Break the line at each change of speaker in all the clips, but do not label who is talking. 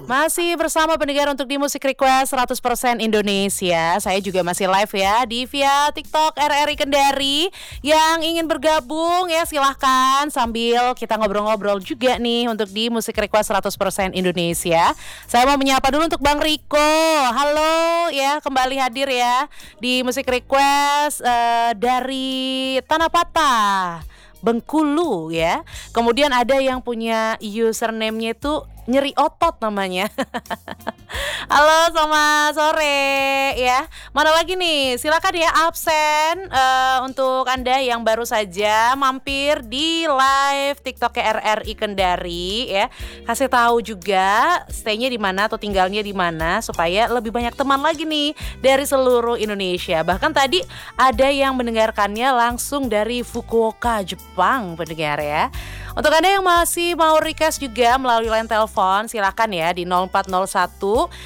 Masih bersama pendengar untuk di Musik Request 100% Indonesia. Saya juga masih live ya di via TikTok RRI Kendari. Yang ingin bergabung ya silahkan sambil kita ngobrol-ngobrol juga nih untuk di Musik Request 100% Indonesia. Saya mau menyapa dulu untuk Bang Riko. Halo ya, kembali hadir ya di Musik Request dari Tanah Patah, Bengkulu ya. Kemudian ada yang punya username-nya itu nyeri otot namanya. Halo, selamat sore ya. Mana lagi nih? Silakan ya absen untuk Anda yang baru saja mampir di live TikTok RRI Kendari ya. Kasih tahu juga stay-nya di mana atau tinggalnya di mana supaya lebih banyak teman lagi nih dari seluruh Indonesia. Bahkan tadi ada yang mendengarkannya langsung dari Fukuoka, Jepang, pendengar ya. Untuk Anda yang masih mau request juga melalui line telepon, silakan ya di 0401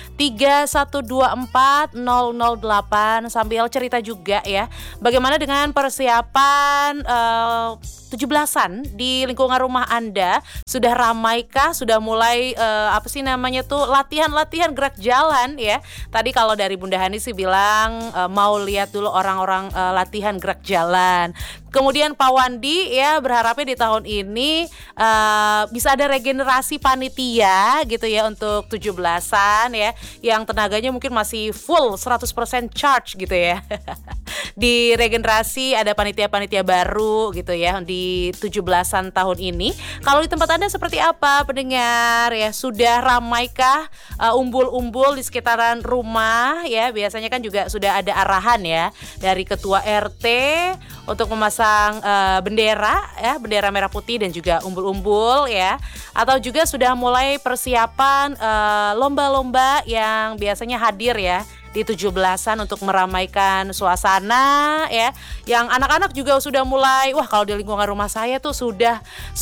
3124 008 sambil cerita juga ya. Bagaimana dengan persiapan 17-an di lingkungan rumah Anda? Sudah ramaikah? Sudah mulai latihan-latihan gerak jalan ya. Tadi kalau dari Bunda Hani sih bilang mau lihat dulu orang-orang latihan gerak jalan. Kemudian Pak Wandi ya berharapnya di tahun ini bisa ada regenerasi panitia gitu ya untuk 17-an ya, yang tenaganya mungkin masih full 100% charge gitu ya. Di regenerasi ada panitia-panitia baru gitu ya di 17-an tahun ini. Kalau di tempat Anda seperti apa pendengar ya? Sudah ramaikah umbul-umbul di sekitaran rumah ya? Biasanya kan juga sudah ada arahan ya dari ketua RT untuk memasang bendera ya, bendera merah putih dan juga umbul-umbul ya. Atau juga sudah mulai persiapan lomba-lomba yang biasanya hadir ya di 17-an untuk meramaikan suasana ya. Yang anak-anak juga sudah mulai, wah kalau di lingkungan rumah saya tuh sudah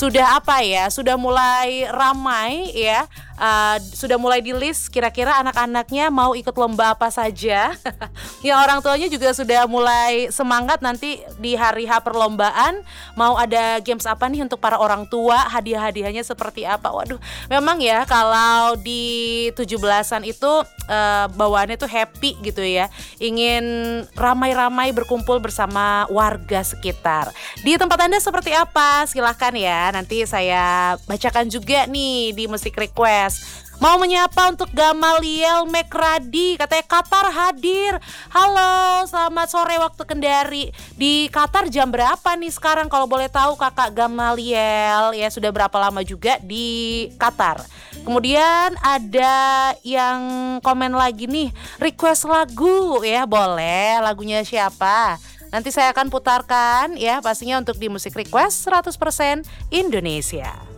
mulai ramai ya. Sudah mulai di list kira-kira anak-anaknya mau ikut lomba apa saja. Yang orang tuanya juga sudah mulai semangat nanti di hari H perlombaan mau ada games apa nih untuk para orang tua, hadiah-hadiahnya seperti apa. Waduh, memang ya kalau di 17-an itu bawaannya tuh happy gitu ya. Ingin ramai-ramai berkumpul bersama warga sekitar. Di tempat Anda seperti apa? Silahkan ya, nanti saya bacakan juga nih di Musik Request. Mau menyapa untuk Gamaliel Mekradi, katanya Qatar hadir. Halo, selamat sore waktu Kendari. Di Qatar jam berapa nih sekarang kalau boleh tahu Kakak Gamaliel? Ya sudah berapa lama juga di Qatar? Kemudian ada yang komen lagi nih, request lagu ya, boleh. Lagunya siapa? Nanti saya akan putarkan ya, pastinya untuk di Musik Request 100% Indonesia.